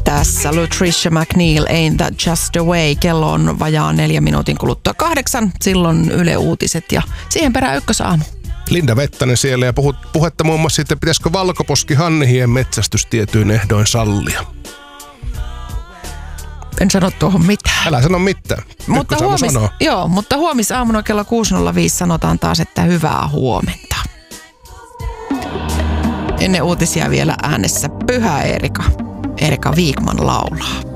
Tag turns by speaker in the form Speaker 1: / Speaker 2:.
Speaker 1: Tässä Latricia McNeil, Ain't That Just the Way. Kello on vajaa 4 minuutin kuluttua 8. Silloin Yle Uutiset ja siihen perään Ykkösaamu.
Speaker 2: Linda Vettanen siellä ja puhetta muun muassa siitä, pitäisikö valkoposkihanhien metsästys tietyin ehdoin sallia.
Speaker 1: En sano tuohon mitään.
Speaker 2: Älä sano mitään.
Speaker 1: Mutta huomisaamuna kello 6.05 sanotaan taas, että hyvää huomenta. Ennen uutisia vielä äänessä Pyhä Erika. Erika Viikman laulaa.